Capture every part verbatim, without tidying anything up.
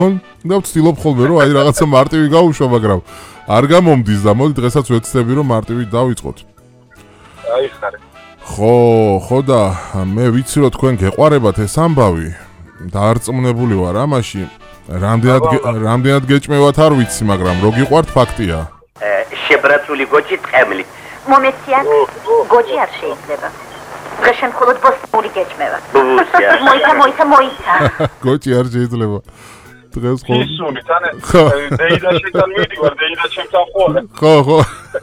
და ვცდილობ ხოლმე რომ აი რაღაცა მარტივი გავუშვა, მაგრამ არ გამომდის და მოდი დღესაც ვეცდები რომ მარტივი დავიწყოთ. აი ხარ. ხო, ხო და მე ვიცი რომ თქვენ გეყვარებათ ეს ამბავი. დაარწმუნებული ვარ ამაში. რამდენად რამდენად გეჭმევათ არ ვიცი, მაგრამ რო გიყვართ ფაქტია. შებრაცული გოჭი ტყემლი. მომეციან, გოჭი არ შეიძლება. დღეშენ მხოლოდ ბოსტური გეჭმევა. მოიცა, მოიცა, მოიცა. გოჭი არ შეიძლება. დღეს ხო. ისუნი თან დეიდაშენთან მიდივარ, დეიდა ჩემთან ხოლმე. ხო, ხო.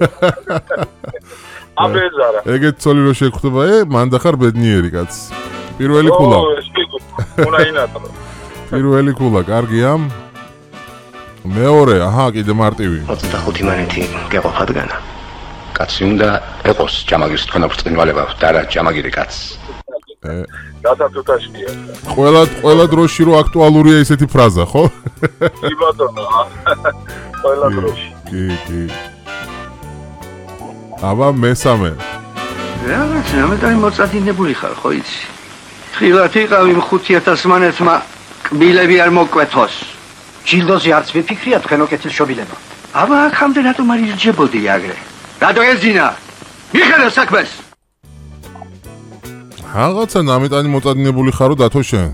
აბეზარა. ეგეთ ცოლი რო შეგხვდება, ე, მან და ხარ ბედნიერი კაც. პირველი ქულა. უნდა ინატრო. პირველი ქულა, კარგია. მეორე, აჰა, კიდე მარტივი. ოცდახუთი მანეთი გეყოფადგანა. კაცი უნდა ეყოს ჯამაგირის თქვენ ბრწყინვალება და რა ჯამაგირი კაც. ე დათათუთაშია. ყველა ყველა დროში რო აქტუალურია ესეთი ფრაზა, ხო? კი ბატონო. ყველა დროში. კი, კი. აბა მესამე. რაღაც ამიტომ მოწადინებული ხარ, ხო იცი? ხილათ იყავი ხუთი ათას მანეთმა კბილები არ მოკვეთოს. ჯილდოზე არც ვიფიქრია თქვენო კეთილშობილება. აბა აქამდე რატომ არ ირჯებოდი აგრე? რატო ეძინა? მიხედა საქმეს. რაღაცა ნამეტანი მოწადინებული ხარო დათო შენ.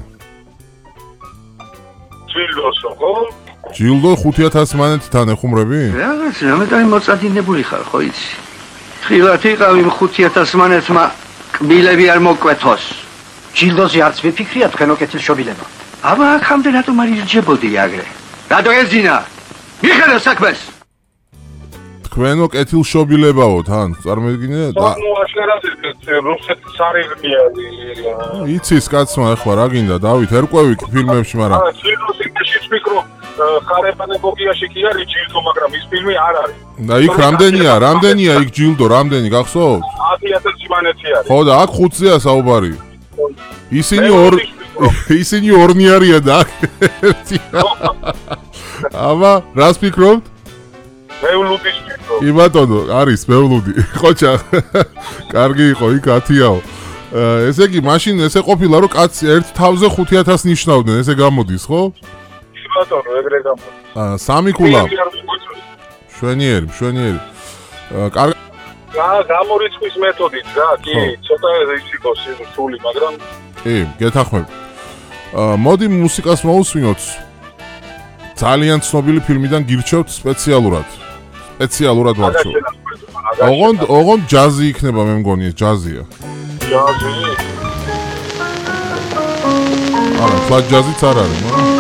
ჯილდოსო, ხო? ჯილდო ხუთი ათას მანეთთან ეხუმრები? რაღაც ამიტომ მოწადინებული ხარ, ხო იცი? ხილათ იყავი ხუთი ათას მანეთმა კბილები არ მოკვეთოს. ჯილდოზე არც ვიფიქრია თქვენო კეთილშობილება. აბა აქამდე რატომ არ ირჯებოდი აგრე? რატო ეძინა? მიხედა საქმეს. თქვენო კეთილშობილებაო თან, წარმოგიდგინე და ნუ აშკარად რუსეთის არიღმია. იცის კაცმა ახლა რა გინდა დავით ერკვევი ფილმებში, მაგრამ აა ჯილდოსში ვფიქრო ხარებანებოგიაში კი არის ჯილდო, მაგრამ ის ფილმი არ არის. და იქ რამდენია, რამდენია იქ ჯილდო, რამდენი გახსოვთ? ათი ათასი მანეთი არის. ხო და აქ ხუთზეა საუბარი. ისინი ორ ისინი ორნი არიან და აქ ერთია. აბა, რას ფიქრობთ? მეულუდის ფიქრობ. კი ბატონო, არის მეულუდი. ხოჭა. კარგი იყო იქ ათიაო. ესე იგი, მაშინ ესე ყოფილა რომ კაცი ერთ თავზე ხუთი ათას ნიშნავდნენ, ესე გამოდის, ხო? კი ბატონო, ეგრე გამოდის. აა, სამი ქულა. შვენიერი, შვენიერი. კარგი. რა, გამორიცხვის მეთოდით რა, კი, ცოტა ის იყო სული, მაგრამ კი, გეთახმები. აა, მოდი მუსიკას მოусვინოთ. ძალიან ცნობილი ფილმიდან გირჩევთ სპეციალურად. სპეციალურად ვარჩევ. ოღონდ, ოღონდ ჯაზი იქნება, მე მგონი, ეს ჯაზია. ჯაზი? არა, ფლატ ჯაზიც არ არის, მაგრამ